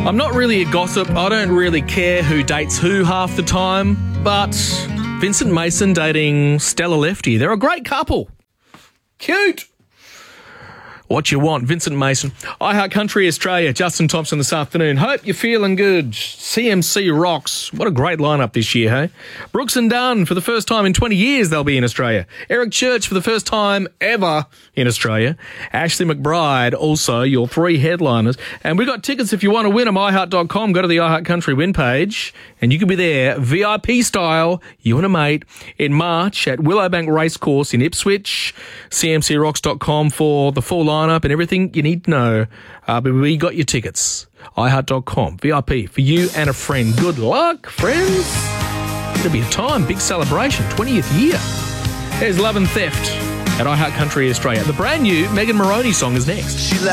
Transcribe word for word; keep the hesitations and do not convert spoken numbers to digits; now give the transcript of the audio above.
I'm not really a gossip. I don't really care who dates who half the time, but Vincent Mason dating Stella Lefty. They're a great couple. Cute. What you want, Vincent Mason. iHeart Country Australia, Justin Thompson this afternoon. Hope you're feeling good. C M C rocks. What a great lineup this year, hey? Brooks and Dunn, for the first time in twenty years, they'll be in Australia. Eric Church, for the first time ever in Australia. Ashley McBride, also, your three headliners. And we've got tickets if you want to win them, i heart dot com. Go to the iHeart Country win page, and you can be there, V I P style, you and a mate, in March at Willowbank Racecourse in Ipswich. C M C rocks dot com for the full lineup and everything you need to know. Uh, but we got your tickets. i heart dot com. V I P for you and a friend. Good luck, friends. It'll be a time. Big celebration. twentieth year. There's Love and Theft at iHeart Country Australia. The brand new Megan Moroney song is next. She